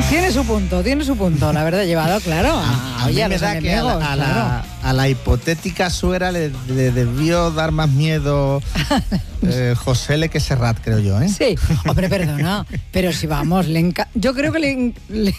Tiene su punto, la verdad, llevado, claro, a mí me da que a la hipotética suegra le debió dar más miedo José L. que Serrat, creo yo, ¿eh? Sí, hombre, perdona, pero si vamos, yo creo que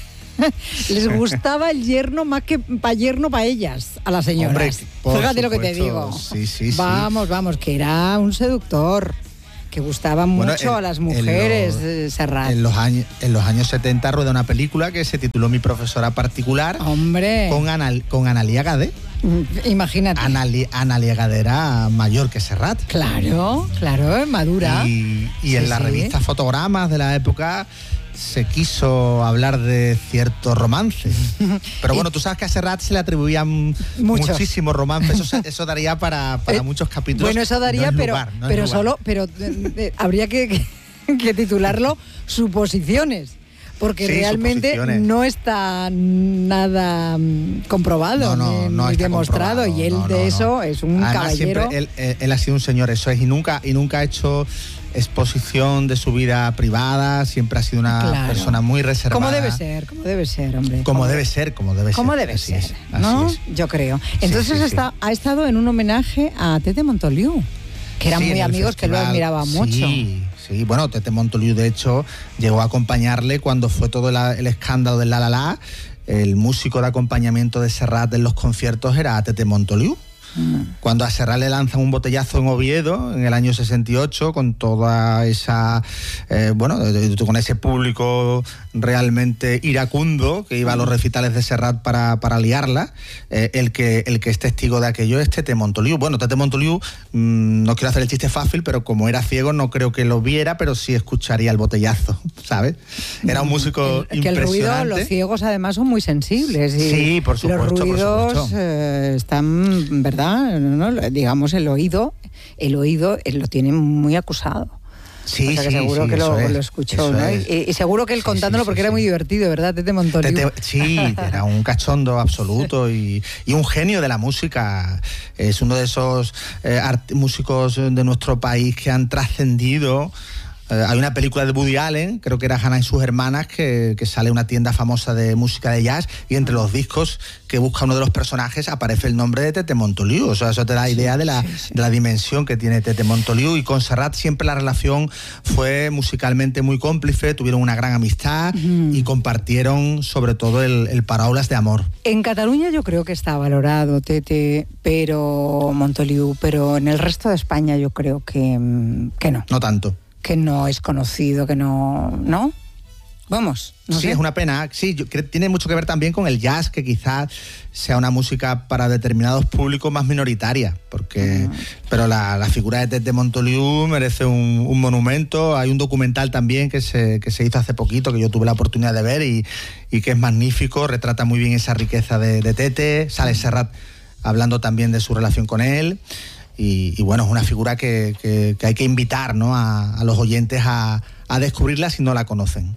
les gustaba el yerno más que yerno para ellas, a las señoras. Hombre, fíjate lo que te digo. Sí. Vamos, que era un seductor. Que gustaba mucho a las mujeres, Serrat. En los años 70 rueda una película que se tituló Mi profesora particular. ¡Hombre! Con Analía Gadé. Imagínate. Analía Gadé era mayor que Serrat. Claro, madura. Y en la revista Fotogramas de la época se quiso hablar de ciertos romances. Pero bueno, tú sabes que a Serrat se le atribuían muchísimos romances. Eso daría para muchos capítulos. Bueno, eso daría, pero habría que titularlo Suposiciones. Porque realmente no está nada comprobado ni demostrado. Y él eso es un caballero. Siempre él ha sido un señor, eso es, y nunca ha hecho exposición de su vida privada, siempre ha sido una persona muy reservada. Como debe ser, hombre. Como debe ser. ¿No? Yo creo. Entonces ha estado en un homenaje a Tete Montoliu, que eran muy amigos, que lo admiraba mucho. Sí, bueno, Tete Montoliu de hecho llegó a acompañarle cuando fue todo el escándalo del La La La. El músico de acompañamiento de Serrat en los conciertos era Tete Montoliu. Cuando a Serrat le lanzan un botellazo en Oviedo en el año 68, con toda esa con ese público realmente iracundo que iba a los recitales de Serrat para liarla, el que es testigo de aquello es Tete Montoliu. Bueno, Tete Montoliu, no quiero hacer el chiste fácil, pero como era ciego no creo que lo viera, pero sí escucharía el botellazo, ¿sabes? Era un músico impresionante. Que el ruido, los ciegos además son muy sensibles. Y sí, por supuesto. Los ruidos están, ¿verdad? ¿No? Digamos, el oído lo tiene muy acusado. Sí, o sea que seguro que lo escuchó, ¿no? Y seguro que él contándolo porque era muy divertido, ¿verdad? Tete Montoliu. Sí, era un cachondo absoluto y un genio de la música. Es uno de esos músicos de nuestro país que han trascendido. Hay una película de Woody Allen, creo que era Hannah y sus hermanas, que sale una tienda famosa de música de jazz y entre los discos que busca uno de los personajes aparece el nombre de Tete Montoliu. O sea, eso te da idea de la dimensión que tiene Tete Montoliu. Y con Serrat siempre la relación fue musicalmente muy cómplice, tuvieron una gran amistad y compartieron sobre todo el Paraules de amor. En Cataluña yo creo que está valorado Tete, pero Montoliu, pero en el resto de España yo creo que no. No tanto. Que no es conocido, que no. Vamos, no sé. Es una pena. Sí, tiene mucho que ver también con el jazz, que quizás sea una música para determinados públicos más minoritaria, pero la figura de Tete Montoliu merece un monumento. Hay un documental también que se hizo hace poquito, que yo tuve la oportunidad de ver y que es magnífico, retrata muy bien esa riqueza de Tete. Sale Serrat hablando también de su relación con él. Y bueno, es una figura que hay que invitar, ¿no?, a los oyentes a descubrirla si no la conocen.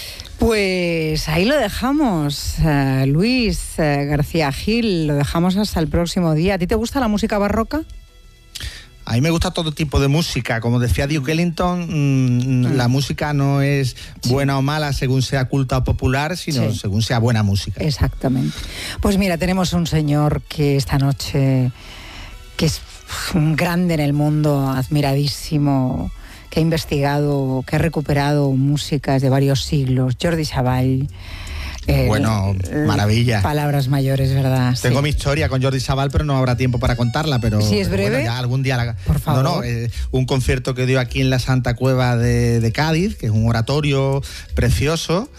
Pues ahí lo dejamos, Luis García Gil, lo dejamos hasta el próximo día. ¿A ti te gusta la música barroca? A mí me gusta todo tipo de música. Como decía Duke Ellington, la música no es buena o mala según sea culta o popular, sino según sea buena música. Exactamente. Pues mira, tenemos un señor que esta noche, que es un grande en el mundo, admiradísimo, que ha investigado, que ha recuperado músicas de varios siglos, Jordi Savall. Bueno, maravilla. Palabras mayores, ¿verdad? Tengo mi historia con Jordi Savall, pero no habrá tiempo para contarla. Pero si es breve, bueno, ya algún día por favor. No, un concierto que dio aquí en la Santa Cueva de Cádiz, que es un oratorio precioso.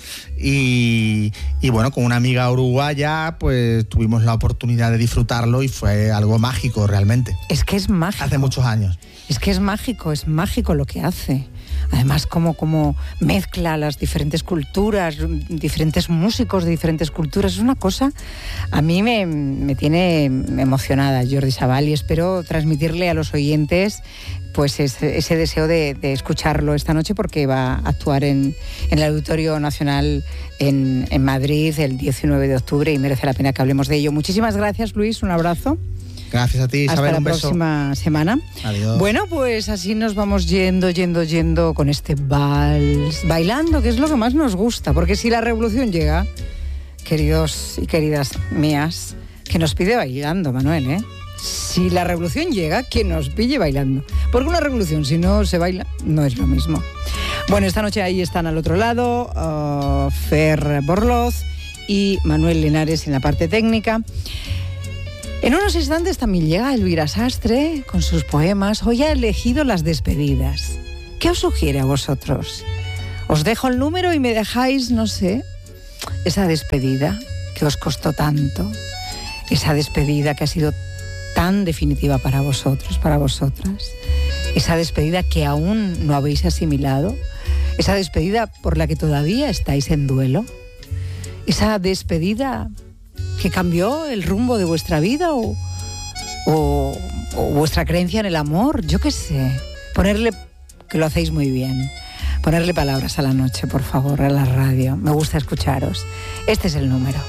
Y bueno, con una amiga uruguaya, pues tuvimos la oportunidad de disfrutarlo y fue algo mágico realmente. Es que es mágico. Hace muchos años. Es que es mágico lo que hace. Además, como mezcla las diferentes culturas, diferentes músicos de diferentes culturas. Es una cosa, a mí me tiene emocionada Jordi Savall, y espero transmitirle a los oyentes pues ese deseo de escucharlo esta noche, porque va a actuar en el Auditorio Nacional en Madrid el 19 de octubre y merece la pena que hablemos de ello. Muchísimas gracias, Luis, un abrazo. Gracias a ti, Isabel. Hasta la un beso. próxima semana. Adiós. Bueno, pues así nos vamos yendo con este vals, bailando, que es lo que más nos gusta, porque si la revolución llega, queridos y queridas mías, que nos pide bailando, Manuel, ¿eh? Si la revolución llega, que nos pille bailando. Porque una revolución, si no se baila, no es lo mismo. Bueno, esta noche ahí están al otro lado Fer Borloz y Manuel Linares en la parte técnica. En unos instantes también llega Elvira Sastre con sus poemas. Hoy ha elegido las despedidas. ¿Qué os sugiere a vosotros? Os dejo el número y me dejáis, no sé, esa despedida que os costó tanto, esa despedida que ha sido tan definitiva para vosotros, para vosotras, esa despedida que aún no habéis asimilado, esa despedida por la que todavía estáis en duelo, esa despedida que cambió el rumbo de vuestra vida o vuestra creencia en el amor, yo qué sé. Ponerle, que lo hacéis muy bien, ponerle palabras a la noche, por favor, a la radio. Me gusta escucharos. Este es el número.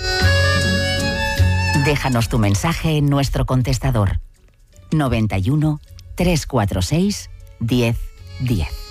Déjanos tu mensaje en nuestro contestador 91 346 1010.